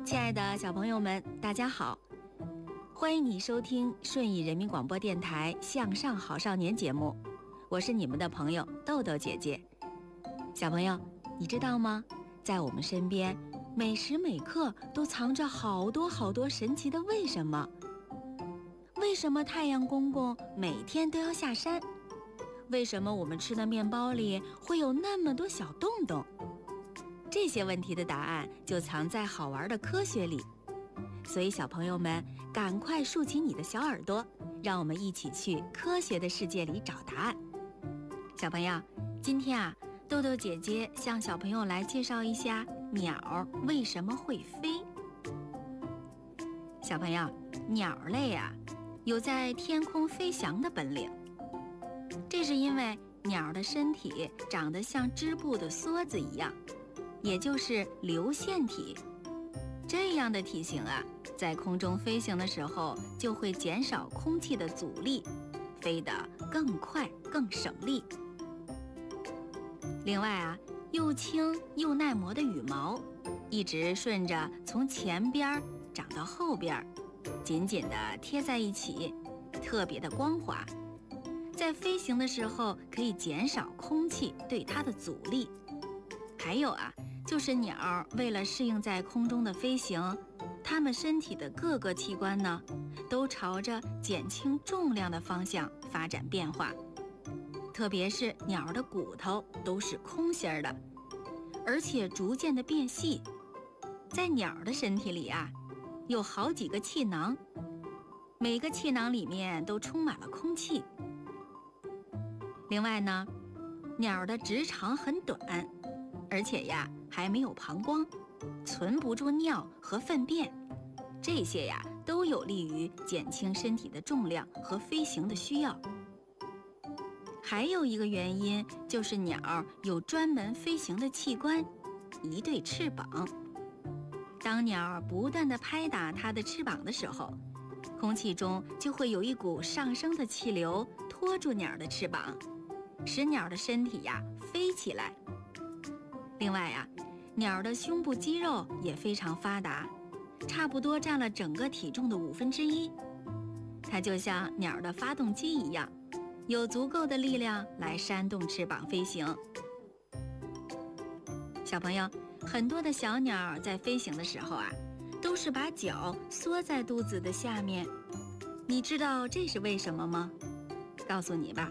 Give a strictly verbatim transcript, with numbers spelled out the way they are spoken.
亲爱的小朋友们，大家好，欢迎你收听顺义人民广播电台向上好少年节目，我是你们的朋友豆豆姐姐。小朋友，你知道吗？在我们身边，每时每刻都藏着好多好多神奇的为什么。为什么太阳公公每天都要下山？为什么我们吃的面包里会有那么多小洞洞？这些问题的答案就藏在好玩的科学里，所以小朋友们赶快竖起你的小耳朵，让我们一起去科学的世界里找答案。小朋友，今天啊，豆豆姐姐向小朋友来介绍一下鸟为什么会飞。小朋友，鸟类啊，有在天空飞翔的本领，这是因为鸟的身体长得像织布的梭子一样，也就是流线体。这样的体型啊，在空中飞行的时候就会减少空气的阻力，飞得更快更省力。另外啊，又轻又耐磨的羽毛一直顺着从前边长到后边，紧紧地贴在一起，特别的光滑，在飞行的时候可以减少空气对它的阻力。还有啊，就是鸟为了适应在空中的飞行，它们身体的各个器官呢，都朝着减轻重量的方向发展变化。特别是鸟的骨头都是空心的，而且逐渐的变细。在鸟的身体里啊，有好几个气囊，每个气囊里面都充满了空气。另外呢，鸟的直肠很短，而且呀还没有膀胱，存不住尿和粪便，这些呀都有利于减轻身体的重量和飞行的需要。还有一个原因就是鸟有专门飞行的器官，一对翅膀。当鸟不断地拍打它的翅膀的时候，空气中就会有一股上升的气流拖住鸟的翅膀，使鸟的身体呀飞起来。另外啊，鸟的胸部肌肉也非常发达，差不多占了整个体重的五分之一。它就像鸟的发动机一样，有足够的力量来扇动翅膀飞行。小朋友，很多的小鸟在飞行的时候啊，都是把脚缩在肚子的下面，你知道这是为什么吗？告诉你吧，